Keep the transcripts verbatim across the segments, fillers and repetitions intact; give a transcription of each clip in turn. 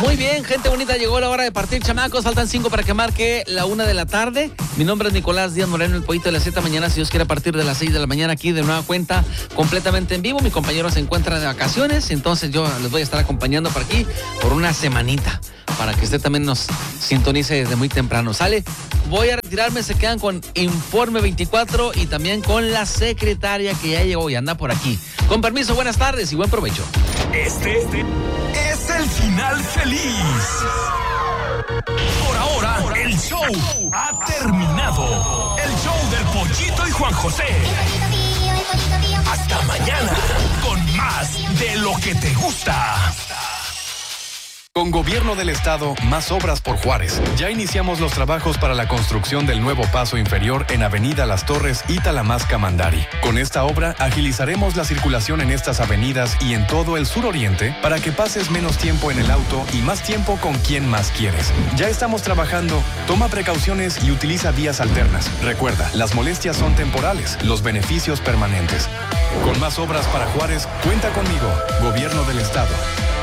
Muy bien, gente bonita, llegó la hora de partir, chamacos. Faltan cinco para que marque la una de la tarde. Mi nombre es Nicolás Díaz Moreno, el pollito de la Z. Mañana, si Dios quiere, a partir de las seis de la mañana, aquí de nueva cuenta, completamente en vivo. Mi compañero se encuentra de vacaciones, entonces yo les voy a estar acompañando por aquí por una semanita, para que usted también nos sintonice desde muy temprano. ¿Sale? Voy a retirarme, se quedan con Informe veinticuatro y también con la secretaria que ya llegó y anda por aquí. Con permiso, buenas tardes y buen provecho. Este es el final feliz. Por ahora, el show ha terminado. El show del Pollito y Juan José. Hasta mañana con más de lo que te gusta. Con Gobierno del Estado, más obras por Juárez. Ya iniciamos los trabajos para la construcción del nuevo paso inferior en Avenida Las Torres y Talamasca-Mandari. Con esta obra, agilizaremos la circulación en estas avenidas y en todo el suroriente para que pases menos tiempo en el auto y más tiempo con quien más quieres. Ya estamos trabajando. Toma precauciones y utiliza vías alternas. Recuerda, las molestias son temporales, los beneficios permanentes. Con más obras para Juárez, cuenta conmigo. Gobierno del Estado.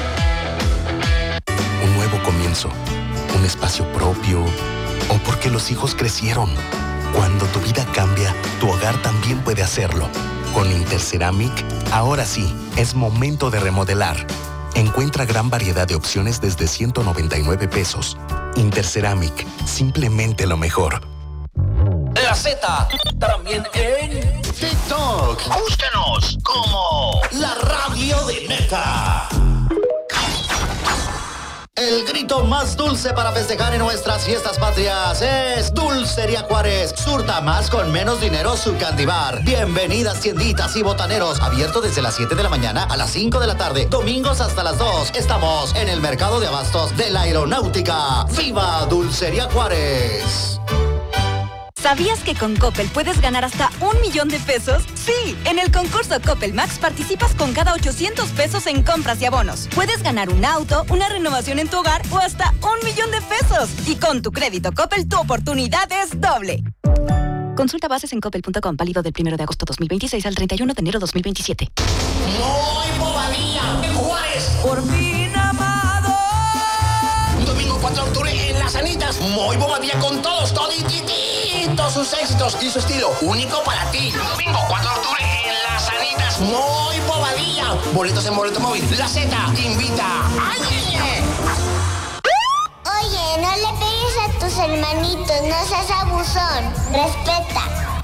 Un nuevo comienzo, un espacio propio, o porque los hijos crecieron. Cuando tu vida cambia, tu hogar también puede hacerlo. Con Interceramic, ahora sí, es momento de remodelar. Encuentra gran variedad de opciones desde ciento noventa y nueve pesos. Interceramic, simplemente lo mejor. La Z, también en TikTok. Búsquenos como La Radio de Meta. El grito más dulce para festejar en nuestras fiestas patrias es Dulcería Juárez. Surta más con menos dinero su Candy Bar. Bienvenidas tienditas y botaneros. Abierto desde las siete de la mañana a las cinco de la tarde. Domingos hasta las dos. Estamos en el mercado de abastos de la Aeronáutica. ¡Viva Dulcería Juárez! ¿Sabías que con Coppel puedes ganar hasta un millón de pesos? Sí, en el concurso Coppel Max participas con cada ochocientos pesos en compras y abonos. Puedes ganar un auto, una renovación en tu hogar o hasta un millón de pesos. Y con tu crédito Coppel, tu oportunidad es doble. Consulta bases en coppel punto com, válido del primero de agosto dos mil veintiséis al treinta y uno de enero dos mil veintisiete. ¡Muy bobadilla en Juárez! Por fin amado. Domingo cuatro de octubre en Las Anitas. Muy bobadilla con todos, todititos sus éxitos y su estilo único para ti. Domingo cuatro de octubre en Las Anitas. Muy bobadilla. Boletos en Boleto Móvil. La Z invita. ¡Ay, ay! Oye, no le pegues a tus hermanitos, no seas abusón. Respeta.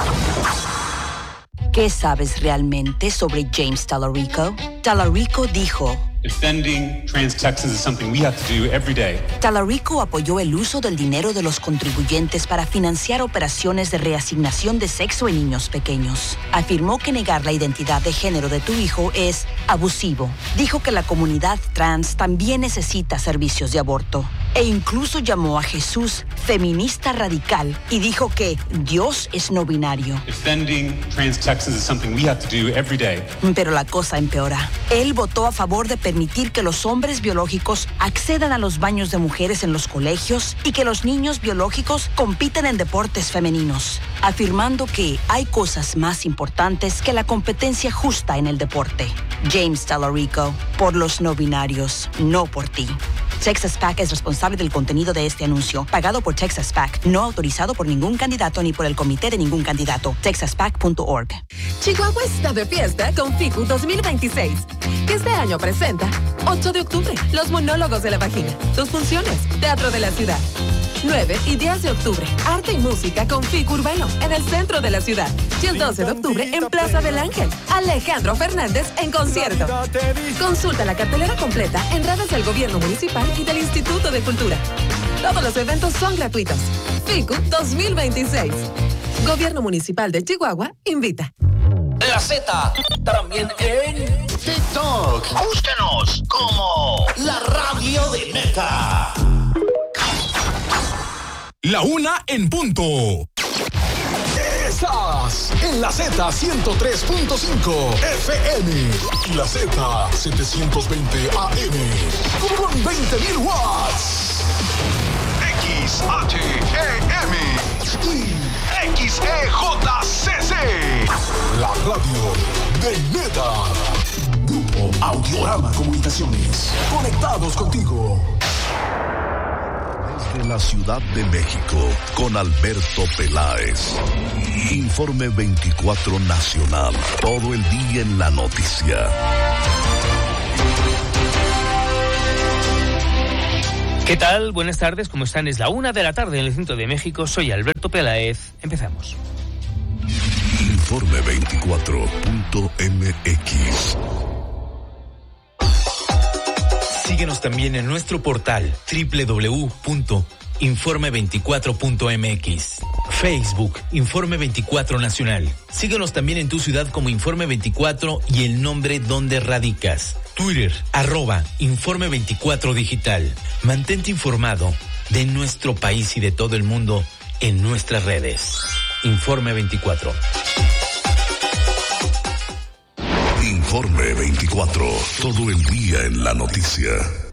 ¿Qué sabes realmente sobre James Talarico? Talarico dijo: Defending trans Texans is something we have to do every day. Talarico apoyó el uso del dinero de los contribuyentes para financiar operaciones de reasignación de sexo en niños pequeños. Afirmó que negar la identidad de género de tu hijo es abusivo. Dijo que la comunidad trans también necesita servicios de aborto. E incluso llamó a Jesús feminista radical y dijo que Dios es no binario. Defending trans Texans is something we have to do every day. Pero la cosa empeora. Él votó a favor de permitir que los hombres biológicos accedan a los baños de mujeres en los colegios y que los niños biológicos compiten en deportes femeninos, afirmando que hay cosas más importantes que la competencia justa en el deporte. James Talarico, por los no binarios, no por ti. Texas PAC es responsable del contenido de este anuncio, pagado por Texas PAC, no autorizado por ningún candidato ni por el comité de ningún candidato. texas pac punto org. Chihuahua está de fiesta con FICU dos mil veintiséis, que este año presenta ocho de octubre, los monólogos de la vagina, dos funciones, Teatro de la Ciudad. nueve y diez de octubre, arte y música con FICU Urbano, en el centro de la ciudad. Y el doce de octubre, en Plaza del Ángel, Alejandro Fernández en concierto. Consulta la cartelera completa en redes del Gobierno Municipal y del Instituto de Cultura. Todos los eventos son gratuitos. FICU dos mil veintiséis. Gobierno Municipal de Chihuahua invita. La Z, también en TikTok. Búsquenos como La Radio de Meta. La una en punto. Estás en la Z ciento tres punto cinco F M. La Z setecientos veinte A M. Con veinte mil watts. X H E M. Y X E J C C. La radio de Meta. Grupo Audiorama Comunicaciones. Conectados contigo. Desde la Ciudad de México, con Alberto Peláez. Informe veinticuatro Nacional. Todo el día en la noticia. ¿Qué tal? Buenas tardes, ¿cómo están? Es la una de la tarde en el centro de México. Soy Alberto Peláez. Empezamos. Informe veinticuatro punto m x. Síguenos también en nuestro portal doble u doble u doble u punto informe veinticuatro punto m x. Facebook, Informe veinticuatro Nacional. Síguenos también en tu ciudad como Informe veinticuatro y el nombre donde radicas. Twitter, arroba Informe veinticuatro Digital. Mantente informado de nuestro país y de todo el mundo en nuestras redes. Informe veinticuatro. Informe veinticuatro. Todo el día en la noticia.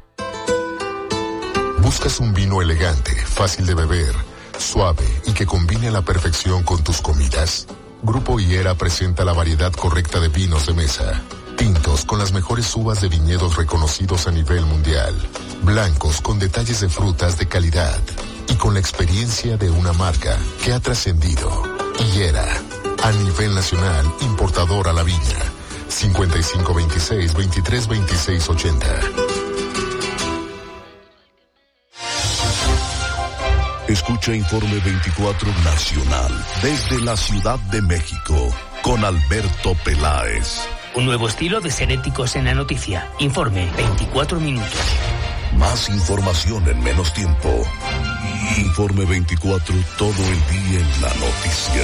¿Buscas un vino elegante, fácil de beber, suave y que combine a la perfección con tus comidas? Grupo Higuera presenta la variedad correcta de vinos de mesa. Tintos con las mejores uvas de viñedos reconocidos a nivel mundial. Blancos con detalles de frutas de calidad. Y con la experiencia de una marca que ha trascendido. Higuera, a nivel nacional, importador a la viña. cincuenta y cinco veintiséis, veintitrés veintiséis ochenta. Escucha Informe veinticuatro Nacional desde la Ciudad de México con Alberto Peláez. Un nuevo estilo de ser éticos en la noticia. Informe veinticuatro minutos. Más información en menos tiempo. Informe veinticuatro, todo el día en la noticia.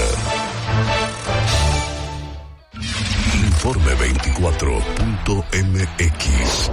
Informe veinticuatro punto m x.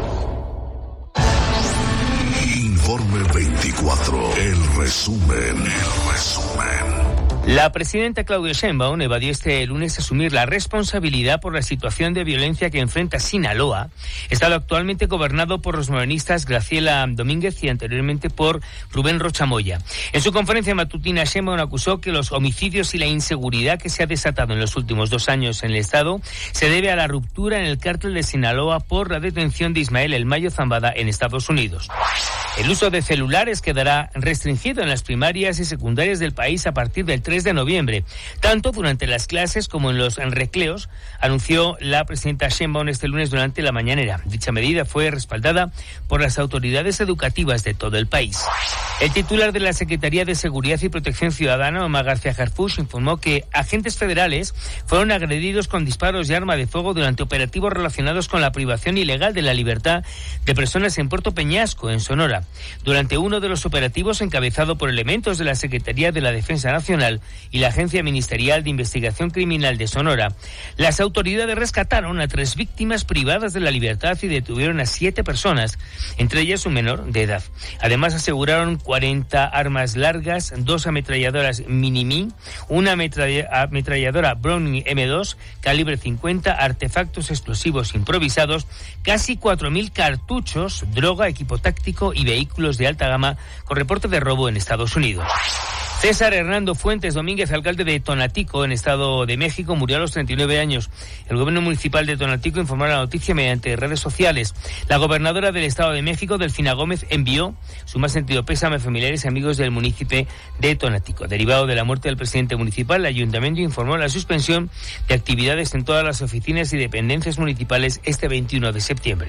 Informe veinticuatro, el resumen, el resumen. La presidenta Claudia Sheinbaum evadió este lunes asumir la responsabilidad por la situación de violencia que enfrenta Sinaloa, estado actualmente gobernado por los morenistas Graciela Domínguez y anteriormente por Rubén Rocha Moya. En su conferencia matutina, Sheinbaum acusó que los homicidios y la inseguridad que se ha desatado en los últimos dos años en el estado se debe a la ruptura en el cártel de Sinaloa por la detención de Ismael El Mayo Zambada en Estados Unidos. El uso de celulares quedará restringido en las primarias y secundarias del país a partir del tres de noviembre, tanto durante las clases como en los recreos, anunció la presidenta Sheinbaum este lunes durante la mañanera. Dicha medida fue respaldada por las autoridades educativas de todo el país. El titular de la Secretaría de Seguridad y Protección Ciudadana, Omar García Harfuch, informó que agentes federales fueron agredidos con disparos de arma de fuego durante operativos relacionados con la privación ilegal de la libertad de personas en Puerto Peñasco, en Sonora. Durante uno de los operativos encabezado por elementos de la Secretaría de la Defensa Nacional y la Agencia Ministerial de Investigación Criminal de Sonora, las autoridades rescataron a tres víctimas privadas de la libertad y detuvieron a siete personas, entre ellas un menor de edad. Además aseguraron cuarenta armas largas, dos ametralladoras Mini-Mi, una ametralladora Browning eme dos, calibre cincuenta, artefactos explosivos improvisados, casi cuatro mil cartuchos, droga, equipo táctico y vehículos de alta gama con reporte de robo en Estados Unidos. César Hernando Fuentes Domínguez, alcalde de Tonatico, en Estado de México, murió a los treinta y nueve años. El gobierno municipal de Tonatico informó la noticia mediante redes sociales. La gobernadora del Estado de México, Delfina Gómez, envió su más sentido pésame a familiares y amigos del municipio de Tonatico. Derivado de la muerte del presidente municipal, el ayuntamiento informó la suspensión de actividades en todas las oficinas y dependencias municipales este veintiuno de septiembre.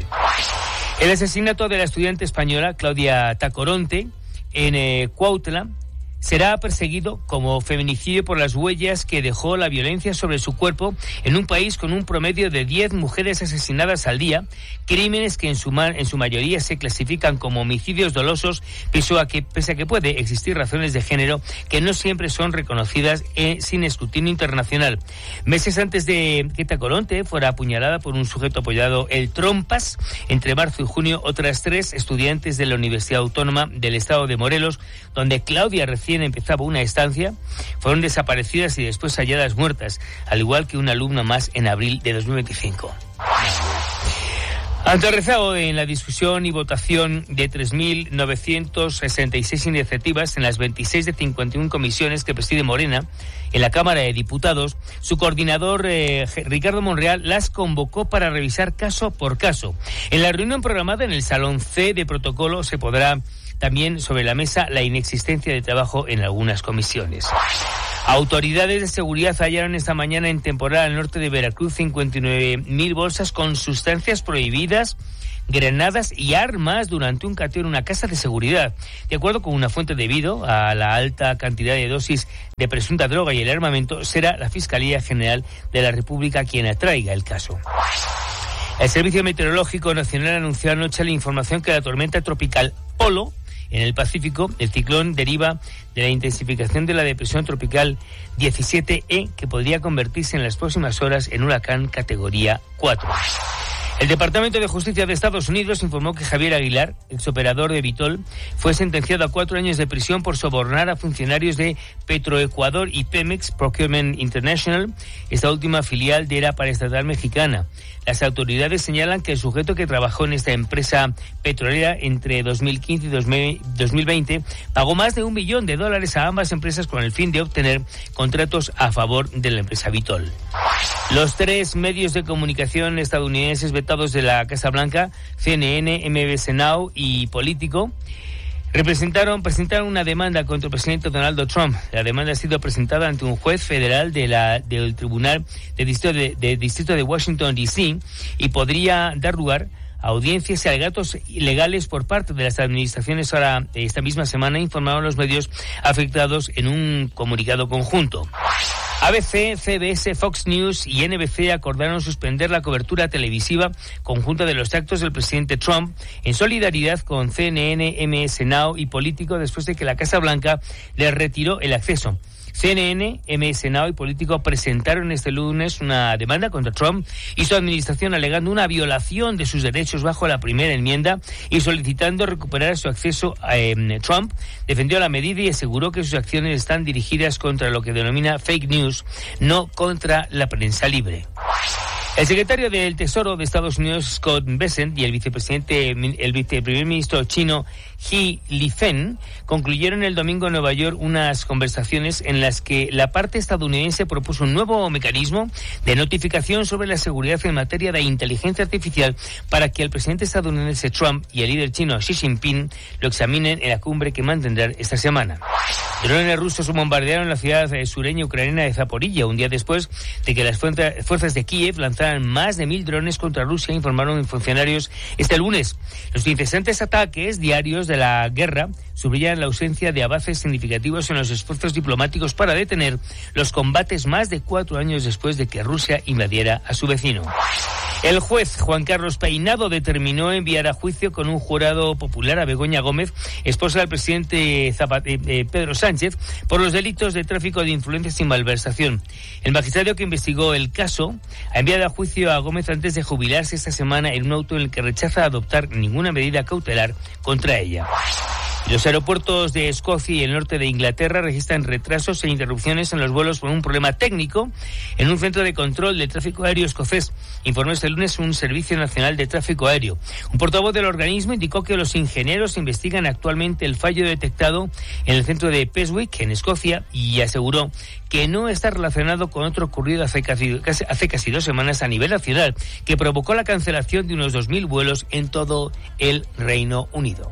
El asesinato de la estudiante española Claudia Tacoronte en eh, Cuautla será perseguido como feminicidio por las huellas que dejó la violencia sobre su cuerpo en un país con un promedio de diez mujeres asesinadas al día, crímenes que en su, ma- en su mayoría se clasifican como homicidios dolosos, pese a que, pese a que puede existir razones de género que no siempre son reconocidas eh, sin escrutinio internacional. Meses antes de que Tacoronte fuera apuñalada por un sujeto apoyado el Trompas, entre marzo y junio, otras tres estudiantes de la Universidad Autónoma del Estado de Morelos, donde Claudia recién empezaba una estancia, fueron desaparecidas y después halladas muertas, al igual que una alumna más en abril de dos mil veinticinco. Ante el rezago en la discusión y votación de tres mil novecientas sesenta y seis iniciativas en las veintiséis de cincuenta y una comisiones que preside Morena en la Cámara de Diputados, su coordinador eh, Ricardo Monreal las convocó para revisar caso por caso. En la reunión programada en el Salón C de Protocolo se podrá también sobre la mesa la inexistencia de trabajo en algunas comisiones. Autoridades de seguridad hallaron esta mañana en temporal al norte de Veracruz cincuenta y nueve mil bolsas con sustancias prohibidas, granadas y armas durante un cateo en una casa de seguridad. De acuerdo con una fuente, debido a la alta cantidad de dosis de presunta droga y el armamento, será la Fiscalía General de la República quien atraiga el caso. El Servicio Meteorológico Nacional anunció anoche la información que la tormenta tropical Polo en el Pacífico, el ciclón, deriva de la intensificación de la depresión tropical diecisiete E, que podría convertirse en las próximas horas en huracán categoría cuatro. El Departamento de Justicia de Estados Unidos informó que Javier Aguilar, exoperador de Vitol, fue sentenciado a cuatro años de prisión por sobornar a funcionarios de Petroecuador y Pemex Procurement International, esta última filial de la paraestatal mexicana. Las autoridades señalan que el sujeto que trabajó en esta empresa petrolera entre dos mil quince y dos mil veinte pagó más de un millón de dólares a ambas empresas con el fin de obtener contratos a favor de la empresa Vitol. Los tres medios de comunicación estadounidenses vetados de la Casa Blanca, C N N, M B C Now y Político, Representaron, presentaron una demanda contra el presidente Donald Trump. La demanda ha sido presentada ante un juez federal de la, del Tribunal de Distrito de, de Distrito de Washington, D C, y podría dar lugar a audiencias y alegatos ilegales por parte de las administraciones. Ahora, esta misma semana, informaron los medios afectados en un comunicado conjunto. A B C, C B S, Fox News y N B C acordaron suspender la cobertura televisiva conjunta de los actos del presidente Trump en solidaridad con C N N, M S Now y Político después de que la Casa Blanca les retiró el acceso. C N N, M S Now y Político presentaron este lunes una demanda contra Trump y su administración alegando una violación de sus derechos bajo la primera enmienda y solicitando recuperar su acceso a eh, Trump. Defendió la medida y aseguró que sus acciones están dirigidas contra lo que denomina fake news, no contra la prensa libre. El secretario del Tesoro de Estados Unidos, Scott Bessent, y el vicepresidente, el viceprimer ministro chino, Xi Jinping, concluyeron el domingo en Nueva York unas conversaciones en las que la parte estadounidense propuso un nuevo mecanismo de notificación sobre la seguridad en materia de inteligencia artificial para que el presidente estadounidense Trump y el líder chino Xi Jinping lo examinen en la cumbre que mantendrán esta semana. Drones rusos bombardearon la ciudad sureña ucraniana de Zaporilla un día después de que las fuerzas de Kiev lanzaran más de mil drones contra Rusia, informaron funcionarios este lunes. Los incesantes ataques diarios de la guerra subrayan la ausencia de avances significativos en los esfuerzos diplomáticos para detener los combates más de cuatro años después de que Rusia invadiera a su vecino. El juez Juan Carlos Peinado determinó enviar a juicio con un jurado popular a Begoña Gómez, esposa del presidente Zapate, eh, Pedro Sánchez, por los delitos de tráfico de influencias y malversación. El magistrado que investigó el caso ha enviado a juicio a Gómez antes de jubilarse esta semana en un auto en el que rechaza adoptar ninguna medida cautelar contra ella. Los aeropuertos de Escocia y el norte de Inglaterra registran retrasos e interrupciones en los vuelos por un problema técnico en un centro de control del tráfico aéreo escocés, informó este lunes un Servicio Nacional de Tráfico Aéreo. Un portavoz del organismo indicó que los ingenieros investigan actualmente el fallo detectado en el centro de Peswick, en Escocia, y aseguró que no está relacionado con otro ocurrido hace casi, hace casi dos semanas a nivel nacional, que provocó la cancelación de unos dos mil vuelos en todo el Reino Unido.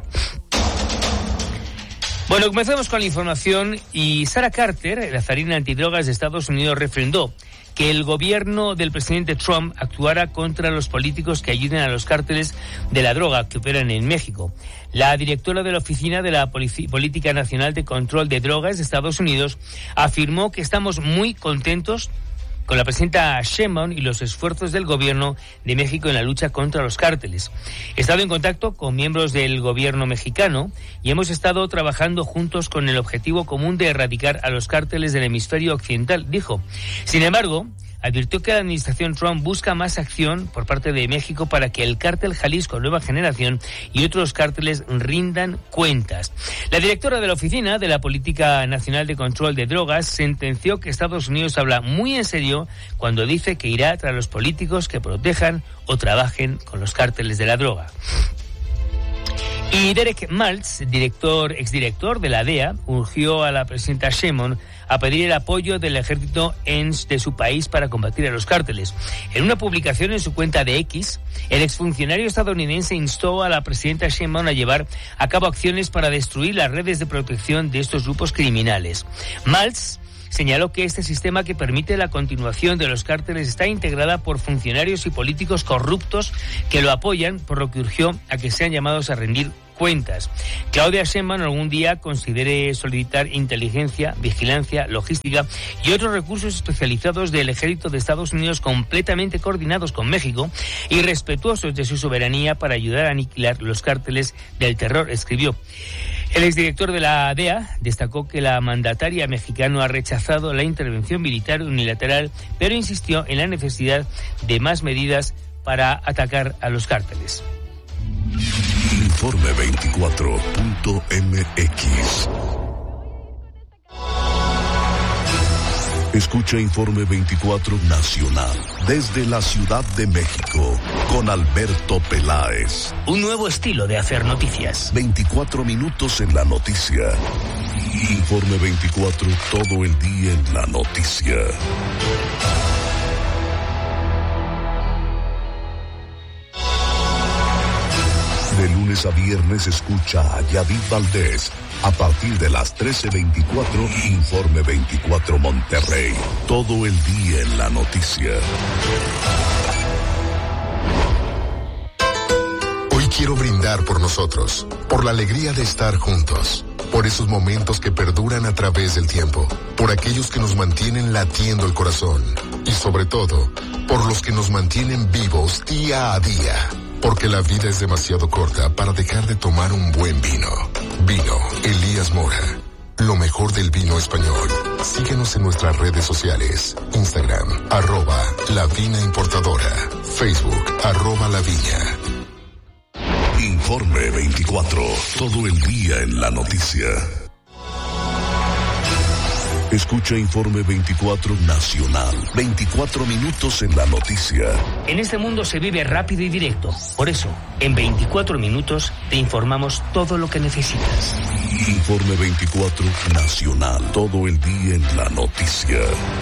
Bueno, comenzamos con la información y Sarah Carter, la zarina antidrogas de Estados Unidos, refrendó que el gobierno del presidente Trump actuara contra los políticos que ayuden a los cárteles de la droga que operan en México. La directora de la Oficina de la Polic- Política Nacional de Control de Drogas de Estados Unidos afirmó que estamos muy contentos con la presidenta Sheinbaum y los esfuerzos del gobierno de México en la lucha contra los cárteles. He estado en contacto con miembros del gobierno mexicano y hemos estado trabajando juntos con el objetivo común de erradicar a los cárteles del hemisferio occidental, dijo. Sin embargo, advirtió que la administración Trump busca más acción por parte de México para que el cártel Jalisco Nueva Generación y otros cárteles rindan cuentas. La directora de la Oficina de la Política Nacional de Control de Drogas sentenció que Estados Unidos habla muy en serio cuando dice que irá tras los políticos que protejan o trabajen con los cárteles de la droga. Y Derek Maltz, director, exdirector de la D E A, urgió a la presidenta Sheinbaum a pedir el apoyo del ejército de su país para combatir a los cárteles. En una publicación en su cuenta de X, el exfuncionario estadounidense instó a la presidenta Sheinbaum a llevar a cabo acciones para destruir las redes de protección de estos grupos criminales. Maltz señaló que este sistema que permite la continuación de los cárteles está integrada por funcionarios y políticos corruptos que lo apoyan, por lo que urgió a que sean llamados a rendir cuentas. Claudia Sheinbaum algún día considere solicitar inteligencia, vigilancia, logística y otros recursos especializados del ejército de Estados Unidos completamente coordinados con México y respetuosos de su soberanía para ayudar a aniquilar los cárteles del terror, escribió. El exdirector de la D E A destacó que la mandataria mexicana ha rechazado la intervención militar unilateral, pero insistió en la necesidad de más medidas para atacar a los cárteles. Informe veinticuatro punto m x. Escucha Informe veinticuatro Nacional desde la Ciudad de México con Alberto Peláez. Un nuevo estilo de hacer noticias. veinticuatro minutos en la noticia. Informe veinticuatro, todo el día en la noticia. De lunes a viernes escucha a Yadid Valdés. A partir de las trece veinticuatro, Informe veinticuatro Monterrey. Todo el día en la noticia. Hoy quiero brindar por nosotros, por la alegría de estar juntos, por esos momentos que perduran a través del tiempo, por aquellos que nos mantienen latiendo el corazón y sobre todo, por los que nos mantienen vivos día a día. Porque la vida es demasiado corta para dejar de tomar un buen vino. Vino Elías Mora. Lo mejor del vino español. Síguenos en nuestras redes sociales. Instagram, arroba La Vina Importadora. Facebook, arroba La Viña. Informe veinticuatro. Todo el día en la noticia. Escucha Informe veinticuatro Nacional. veinticuatro minutos en la noticia. En este mundo se vive rápido y directo. Por eso, en veinticuatro minutos te informamos todo lo que necesitas. Informe veinticuatro Nacional. Todo el día en la noticia.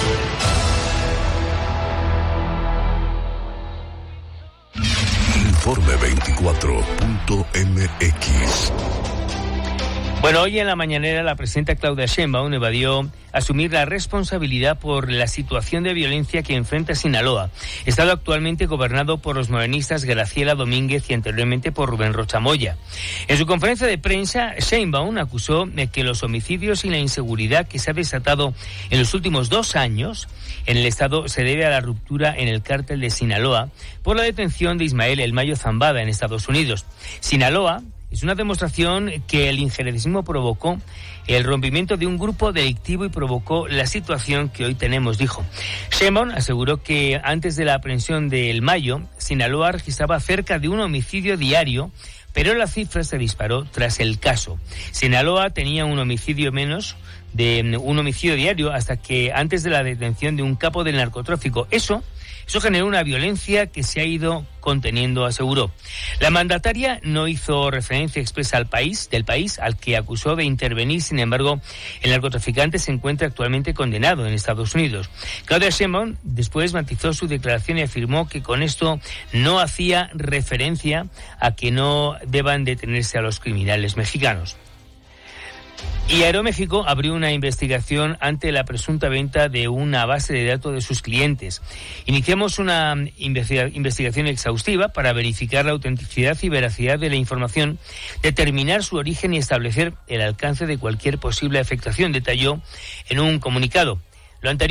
Informe veinticuatro punto m x. Bueno, hoy en la mañanera la presidenta Claudia Sheinbaum evadió asumir la responsabilidad por la situación de violencia que enfrenta Sinaloa, estado actualmente gobernado por los morenistas Graciela Domínguez y anteriormente por Rubén Rocha Moya. En su conferencia de prensa, Sheinbaum acusó de que los homicidios y la inseguridad que se ha desatado en los últimos dos años en el estado se debe a la ruptura en el cártel de Sinaloa por la detención de Ismael El Mayo Zambada en Estados Unidos. Sinaloa es una demostración que el injerencismo provocó el rompimiento de un grupo delictivo y provocó la situación que hoy tenemos, dijo. Sheinbaum aseguró que antes de la aprehensión de El Mayo, Sinaloa registraba cerca de un homicidio diario, pero la cifra se disparó tras el caso. Sinaloa tenía un homicidio menos de un homicidio diario hasta que antes de la detención de un capo del narcotráfico. Eso Eso generó una violencia que se ha ido conteniendo, aseguró. La mandataria no hizo referencia expresa al país, del país al que acusó de intervenir. Sin embargo, el narcotraficante se encuentra actualmente condenado en Estados Unidos. Claudia Sheinbaum después matizó su declaración y afirmó que con esto no hacía referencia a que no deban detenerse a los criminales mexicanos. Y Aeroméxico abrió una investigación ante la presunta venta de una base de datos de sus clientes. Iniciamos una investiga- investigación exhaustiva para verificar la autenticidad y veracidad de la información, determinar su origen y establecer el alcance de cualquier posible afectación, detalló en un comunicado. Lo anterior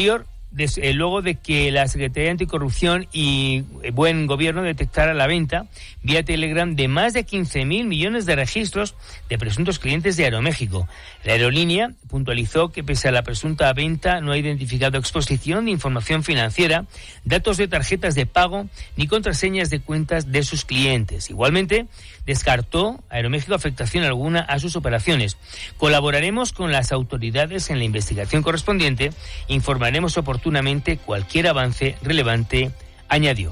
des, eh, luego de que la Secretaría de Anticorrupción y Buen Gobierno detectara la venta vía Telegram de más de quince mil millones de registros de presuntos clientes de Aeroméxico. La aerolínea puntualizó que pese a la presunta venta no ha identificado exposición de información financiera, datos de tarjetas de pago ni contraseñas de cuentas de sus clientes. Igualmente, descartó Aeroméxico afectación alguna a sus operaciones. Colaboraremos con las autoridades en la investigación correspondiente, informaremos oportunamente cualquier avance relevante, añadió.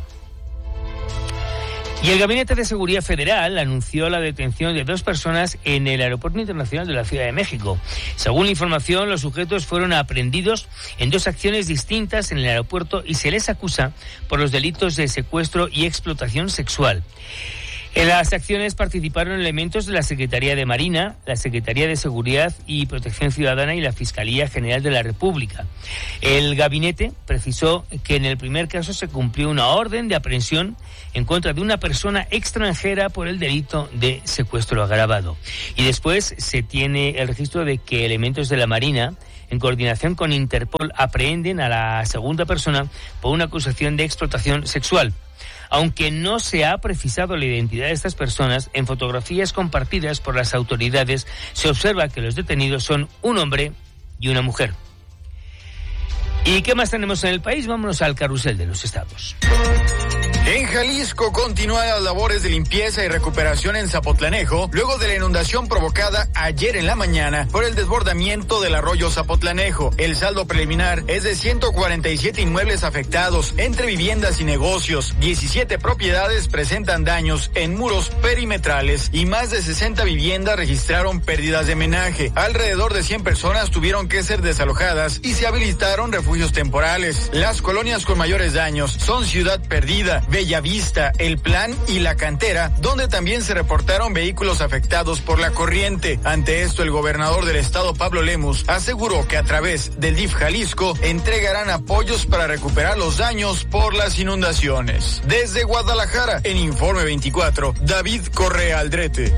Y el Gabinete de Seguridad Federal anunció la detención de dos personas en el Aeropuerto Internacional de la Ciudad de México. Según la información, los sujetos fueron aprehendidos en dos acciones distintas en el aeropuerto y se les acusa por los delitos de secuestro y explotación sexual. En las acciones participaron elementos de la Secretaría de Marina, la Secretaría de Seguridad y Protección Ciudadana y la Fiscalía General de la República. El gabinete precisó que en el primer caso se cumplió una orden de aprehensión en contra de una persona extranjera por el delito de secuestro agravado. Y después se tiene el registro de que elementos de la Marina, en coordinación con Interpol, aprehenden a la segunda persona por una acusación de explotación sexual. Aunque no se ha precisado la identidad de estas personas, en fotografías compartidas por las autoridades se observa que los detenidos son un hombre y una mujer. ¿Y qué más tenemos en el país? Vámonos al carrusel de los estados. En Jalisco continúan las labores de limpieza y recuperación en Zapotlanejo, luego de la inundación provocada ayer en la mañana por el desbordamiento del arroyo Zapotlanejo. El saldo preliminar es de ciento cuarenta y siete inmuebles afectados, entre viviendas y negocios. diecisiete propiedades presentan daños en muros perimetrales y más de sesenta viviendas registraron pérdidas de menaje. Alrededor de cien personas tuvieron que ser desalojadas y se habilitaron refugios temporales. Las colonias con mayores daños son Ciudad Perdida, Bellavista, El Plan y La Cantera, donde también se reportaron vehículos afectados por la corriente. Ante esto, el gobernador del estado, Pablo Lemus, aseguró que a través del D I F Jalisco entregarán apoyos para recuperar los daños por las inundaciones. Desde Guadalajara, en Informe veinticuatro, David Correa Aldrete.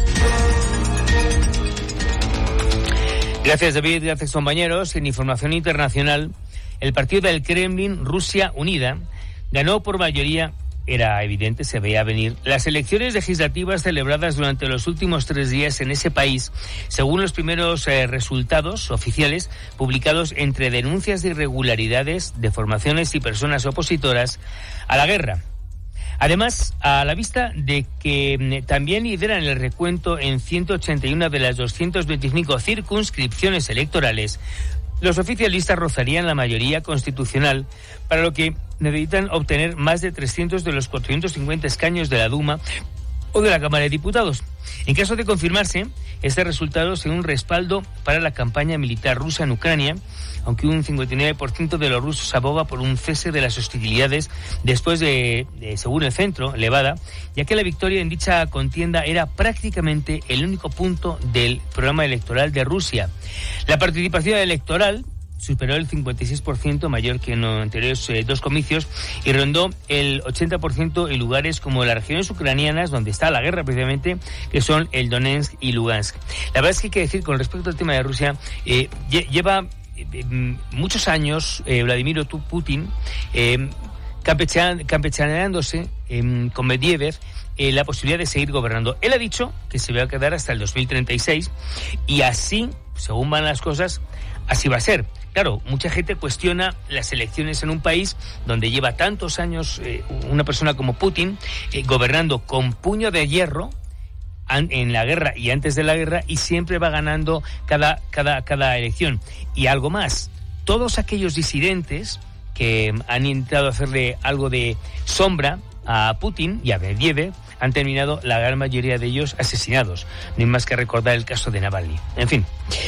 Gracias, David. Gracias, compañeros. En información internacional, el partido del Kremlin, Rusia Unida, ganó por mayoría. Era evidente, se veía venir, las elecciones legislativas celebradas durante los últimos tres días en ese país, según los primeros eh, resultados oficiales publicados entre denuncias de irregularidades, deformaciones y personas opositoras a la guerra. Además, a la vista de que también lideran el recuento en ciento ochenta y una de las doscientas veinticinco circunscripciones electorales, los oficialistas rozarían la mayoría constitucional, para lo que necesitan obtener más de trescientos de los cuatrocientos cincuenta escaños de la Duma o de la Cámara de Diputados. En caso de confirmarse, este resultado será un respaldo para la campaña militar rusa en Ucrania, aunque un cincuenta y nueve por ciento de los rusos aboga por un cese de las hostilidades después de, de, según el Centro, Levada, ya que la victoria en dicha contienda era prácticamente el único punto del programa electoral de Rusia. La participación electoral superó el cincuenta y seis por ciento, mayor que en los anteriores eh, dos comicios, y rondó el ochenta por ciento en lugares como las regiones ucranianas, donde está la guerra precisamente, que son el Donetsk y Lugansk. La verdad es que hay que decir, con respecto al tema de Rusia, eh, lleva eh, muchos años eh, Vladimir Putin eh, campechaneándose campechaneándose eh, con Medvedev eh, la posibilidad de seguir gobernando. Él ha dicho que se va a quedar hasta el dos mil treinta y seis, y así, según van las cosas, así va a ser. Claro, mucha gente cuestiona las elecciones en un país donde lleva tantos años eh, una persona como Putin eh, gobernando con puño de hierro an, en la guerra y antes de la guerra, y siempre va ganando cada, cada, cada elección. Y algo más, todos aquellos disidentes que han intentado hacerle algo de sombra a Putin y a Medvedev han terminado, la gran mayoría de ellos, asesinados. No hay más que recordar el caso de Navalny. En fin.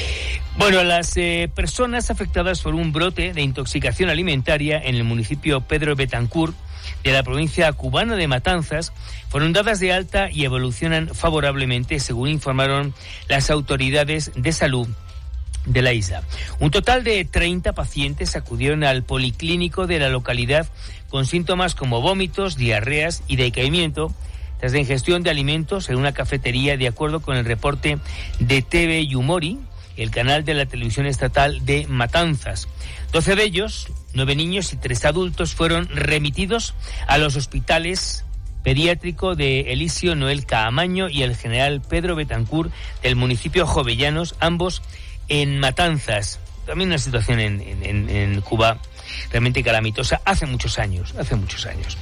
Bueno, las eh, personas afectadas por un brote de intoxicación alimentaria en el municipio Pedro Betancur de la provincia cubana de Matanzas fueron dadas de alta y evolucionan favorablemente, según informaron las autoridades de salud de la isla. Un total de treinta pacientes acudieron al policlínico de la localidad con síntomas como vómitos, diarreas y decaimiento tras la ingestión de alimentos en una cafetería, de acuerdo con el reporte de T V Yumori, el canal de la televisión estatal de Matanzas. Doce de ellos, nueve niños y tres adultos, fueron remitidos a los hospitales pediátrico de Eliseo Noel Caamaño y el General Pedro Betancur del municipio Jovellanos, ambos en Matanzas. También una situación en, en, en Cuba realmente calamitosa hace muchos años, hace muchos años.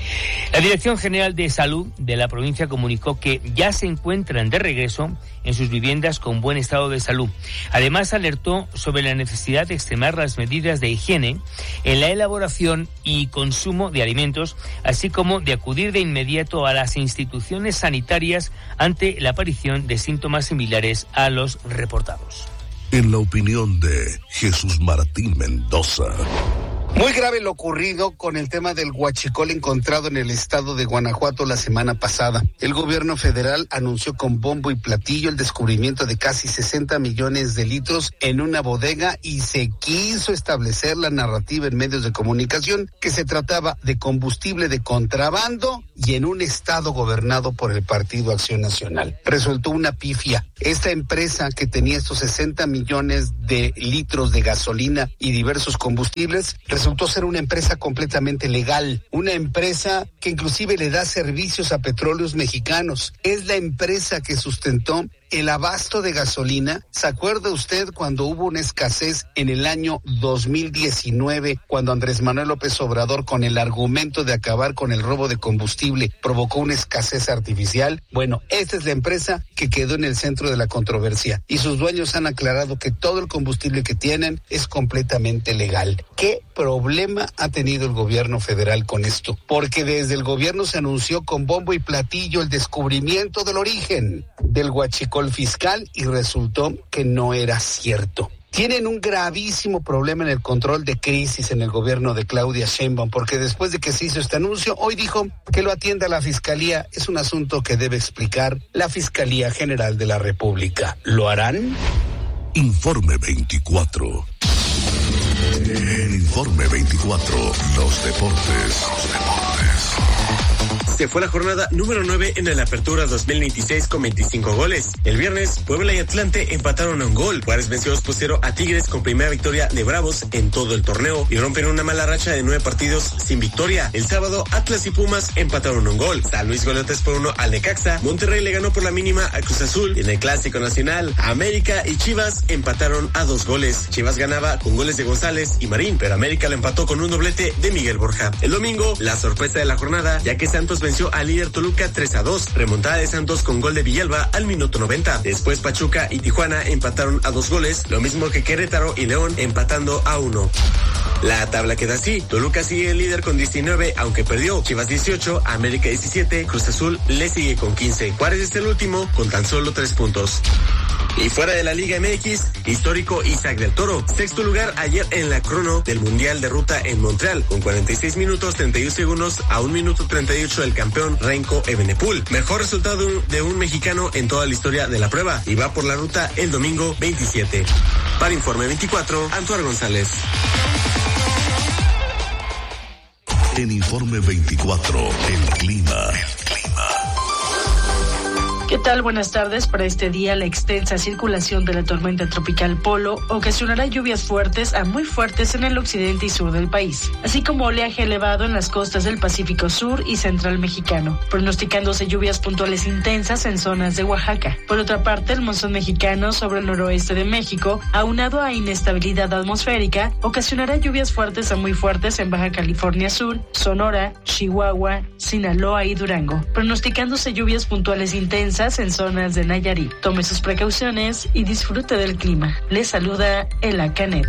La Dirección General de Salud de la provincia comunicó que ya se encuentran de regreso en sus viviendas con buen estado de salud. Además, alertó sobre la necesidad de extremar las medidas de higiene en la elaboración y consumo de alimentos, así como de acudir de inmediato a las instituciones sanitarias ante la aparición de síntomas similares a los reportados. En la opinión de Jesús Martín Mendoza. Muy grave lo ocurrido con el tema del huachicol encontrado en el estado de Guanajuato la semana pasada. El gobierno federal anunció con bombo y platillo el descubrimiento de casi sesenta millones de litros en una bodega y se quiso establecer la narrativa en medios de comunicación que se trataba de combustible de contrabando y en un estado gobernado por el Partido Acción Nacional. Resultó una pifia. Esta empresa que tenía estos sesenta millones de litros de gasolina y diversos combustibles resultó ser una empresa completamente legal, una empresa que inclusive le da servicios a petróleos mexicanos. Es la empresa que sustentó el abasto de gasolina. ¿Se acuerda usted cuando hubo una escasez en el año dos mil diecinueve, cuando Andrés Manuel López Obrador, con el argumento de acabar con el robo de combustible, provocó una escasez artificial? Bueno, esta es la empresa que quedó en el centro de la controversia y sus dueños han aclarado que todo el combustible que tienen es completamente legal. ¿Qué problema ha tenido el gobierno federal con esto? Porque desde el gobierno se anunció con bombo y platillo el descubrimiento del origen del huachicol fiscal y resultó que no era cierto. Tienen un gravísimo problema en el control de crisis en el gobierno de Claudia Sheinbaum, porque después de que se hizo este anuncio, hoy dijo que lo atienda la Fiscalía. Es un asunto que debe explicar la Fiscalía General de la República. ¿Lo harán? Informe veinticuatro. En Informe veinticuatro, los deportes. Los deportes. Se fue la jornada número nueve en el Apertura dos mil veintiséis con veinticinco goles. El viernes, Puebla y Atlante empataron a un gol. Juárez venció dos por cero a Tigres con primera victoria de Bravos en todo el torneo y rompen una mala racha de nueve partidos sin victoria. El sábado, Atlas y Pumas empataron a un gol. San Luis goleó tres por uno al Necaxa. Monterrey le ganó por la mínima a Cruz Azul. Y en el Clásico Nacional, América y Chivas empataron a dos goles. Chivas ganaba con goles de González y Marín, pero América lo empató con un doblete de Miguel Borja. El domingo, la sorpresa de la jornada, ya que Santos venció al líder Toluca tres a dos. Remontada de Santos con gol de Villalba al minuto noventa. Después Pachuca y Tijuana empataron a dos goles, lo mismo que Querétaro y León empatando a uno. La tabla queda así. Toluca sigue el líder con diecinueve, aunque perdió. Chivas dieciocho, América diecisiete, Cruz Azul le sigue con quince. Juárez es el último con tan solo tres puntos. Y fuera de la Liga M X, histórico Isaac del Toro. Sexto lugar ayer en la crono del Mundial de Ruta en Montreal, con cuarenta y seis minutos treinta y uno segundos a un minuto treinta y ocho del campeón Renko Evenepoel. Mejor resultado de un, de un mexicano en toda la historia de la prueba. Y va por la ruta el domingo veintisiete. Para Informe veinticuatro, Antoine González. En Informe veinticuatro, el clima. El clima. ¿Qué tal? Buenas tardes. Para este día, la extensa circulación de la tormenta tropical Polo ocasionará lluvias fuertes a muy fuertes en el occidente y sur del país, así como oleaje elevado en las costas del Pacífico Sur y Central mexicano, pronosticándose lluvias puntuales intensas en zonas de Oaxaca. Por otra parte, el monzón mexicano sobre el noroeste de México, aunado a inestabilidad atmosférica, ocasionará lluvias fuertes a muy fuertes en Baja California Sur, Sonora, Chihuahua, Sinaloa y Durango, pronosticándose lluvias puntuales intensas en zonas de Nayarit. Tome sus precauciones y disfrute del clima. Les saluda Ela Canet.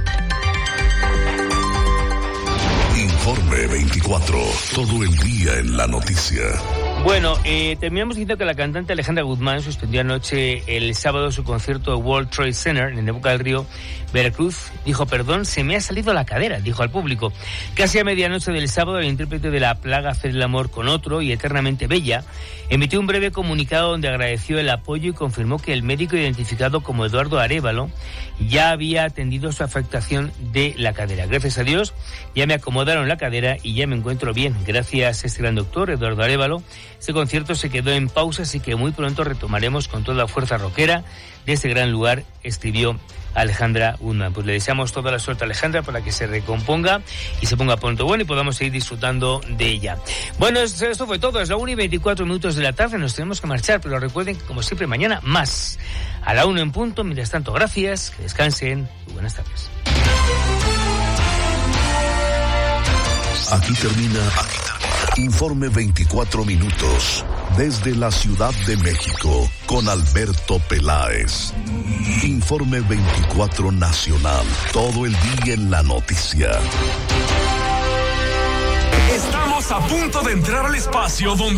Informe veinticuatro, todo el día en la noticia. Bueno, eh, terminamos diciendo que la cantante Alejandra Guzmán suspendió anoche el sábado su concierto de World Trade Center en Boca del Río, Veracruz. Dijo, perdón, se me ha salido la cadera, dijo al público. Casi a medianoche del sábado, el intérprete de La Plaga hacer el amor con otro y Eternamente Bella emitió un breve comunicado donde agradeció el apoyo y confirmó que el médico identificado como Eduardo Arévalo ya había atendido su afectación de la cadera. Gracias a Dios, ya me acomodaron la cadera y ya me encuentro bien. Gracias a este gran doctor, Eduardo Arévalo, Este concierto se quedó en pausa, así que muy pronto retomaremos con toda la fuerza rockera de este gran lugar, escribió Alejandra Guzmán. Pues le deseamos toda la suerte a Alejandra para que se recomponga y se ponga pronto bueno y podamos seguir disfrutando de ella. Bueno, esto, esto fue todo. Es la una y veinticuatro minutos de la tarde. Nos tenemos que marchar, pero recuerden que, como siempre, mañana más. A la una en punto. Mientras tanto, gracias, que descansen y buenas tardes. Aquí termina, aquí termina. Informe veinticuatro minutos. Desde la Ciudad de México, con Alberto Peláez. Informe veinticuatro Nacional. Todo el día en la noticia. Estamos a punto de entrar al espacio donde